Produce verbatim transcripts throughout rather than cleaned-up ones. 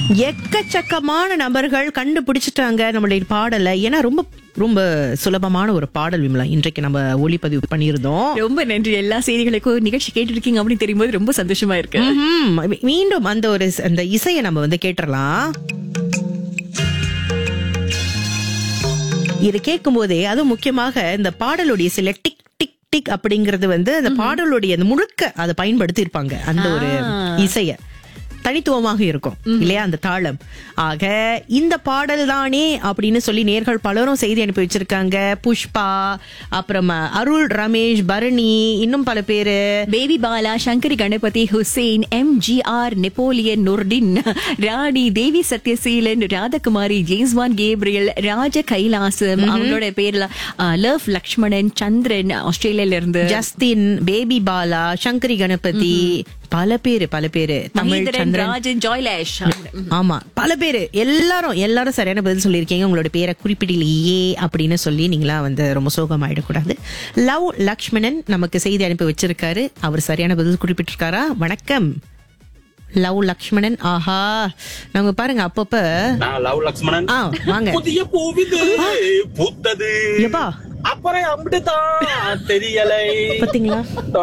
எக்கச்சக்கமான நபர்கள் கண்டுபிடிச்சிட்டாங்க நம்மளுடைய பாடலை. ஏன்னா ரொம்ப ரொம்ப சுலபமான ஒரு பாடல் விமலா இன்றைக்கு நம்ம ஒளிப்பதிவு பண்ணியிருந்தோம். ரொம்ப நன்றி. எல்லா செய்திகளுக்கும் நிகழ்ச்சி கேட்டு இருக்கீங்க அப்படின்னு தெரியும் போது ரொம்ப சந்தோஷமா இருக்கு. மீண்டும் அந்த ஒரு அந்த இசையை நம்ம வந்து கேட்டுறலாம். இது கேட்கும் போதே அதுவும் முக்கியமாக இந்த பாடலுடைய சில டிக் டிக் டிக் அப்படிங்கறது வந்து அந்த பாடலுடைய அந்த முழுக்க அதை பயன்படுத்தி இருப்பாங்க. அந்த ஒரு இசைய தனித்துவமாக இருக்கும் இல்லையா அந்த தாளம். ஆக இந்த பாடல் தானே அப்படின்னு சொல்லி நேர்கள் பலரும் செய்தி அனுப்பி வச்சிருக்காங்க. புஷ்பா, அப்புறம் அருள், ரமேஷ், பரணி, இன்னும் பல பேரு, baby Bala, Sankari Ganapathi, Hussain, M G R, Napoleon, நுர்டின், ராணி, தேவி சத்யசீலன், ராதகுமாரி, ஜேஸ்வான் கேப்ரியல், ராஜ கைலாசம், அவங்களோட பேர்ல லவ் லக்ஷ்மணன், சந்திரன் ஆஸ்திரேலியால இருந்து, ஜஸ்டின், பேபி பாலா, சங்கரி கணபதி, பல பேரு பல பேரு, தமிழ் ராஜன், ஜாய்லேஷ், ஆமா பல பேரு, எல்லாரும் எல்லாரும் சரியான பதில் சொல்லியிருக்கீங்க. உங்களோட பேரை குறிப்பிடலையே அப்படின்னு சொல்லி நீங்களா வந்து ரொம்ப சோகமாயிடக்கூடாது. லவ் லக்ஷ்மணன் நமக்கு செய்தி அனுப்பி வச்சிருக்காரு. அவர் சரியான பதில் குறிப்பிட்டிருக்காரா? வணக்கம் லவ் லக்ஷ்மணன். ஆஹா, நாங்க பாருங்க அப்பப்ப லவ் லக்ஷ்மணன் வாங்க புதிய பூவிது பூத்தது எப்பா அப்புறம் அப்படித்தான் தெரியலை பாத்தீங்களா?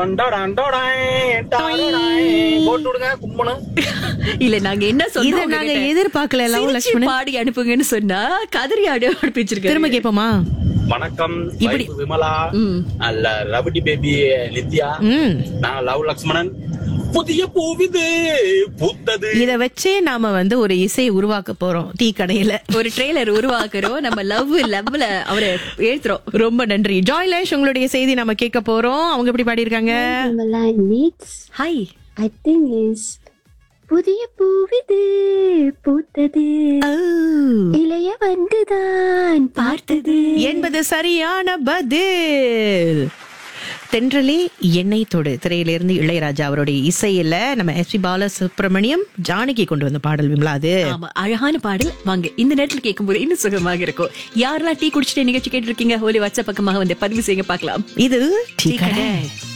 போட்டு விடுங்க கும்பணும். இல்ல நாங்க என்ன சொல்றோம், நாங்க எதிர்பார்க்கல. லவ் லக்ஷ்மணன் பாடி அனுப்புங்கன்னு சொன்னா கதறி ஆடி அனுப்பிச்சிருக்கேன். திரும்ப கேப்போமா? வணக்கம், இப்படி விமலா, அல்ல ரவுடி பேபி நித்யா, நான் லவ் லக்ஷ்மணன் புதிய பூவிது பூத்தது. இத வச்சே நாம வந்து ஒரு இசையை உருவாக்க போறோம். டீ கடையில ஒரு ட்ரெய்லர் உருவாக்குறோம். நம்ம லவ் லவ்ல அவரை எழுத்துறோம். ரொம்ப நன்றி ஜாய்லேஷ். உங்களுடைய செய்தி நம்ம கேட்க போறோம். அவங்க எப்படி பாடி இருக்காங்க? ஹாய், I think is புதிய பூவிது பூத்தது இளைய வந்துதான் பார்த்தது என்பது சரியான பதில். தென்றலே எண்ணெய் தொடு திரையிலிருந்து இளையராஜா அவருடைய இசையில நம்ம எஸ் பி பாலசுப்ரமணியம், ஜானகி கொண்டு வந்த பாடல் விமலா. அது அழகான பாடல். வாங்க இந்த நேரத்தில் கேட்கும் போது இன்னும் சுகமாக இருக்கும். யாரெல்லாம் டீ குடிச்சிட்டு நிகழ்ச்சி கேட்டு இருக்கீங்க, ஒலி வாட்ஸ்அப் பக்கமாக வந்து பதிவு செய்ய பார்க்கலாம். இது டீ கடை.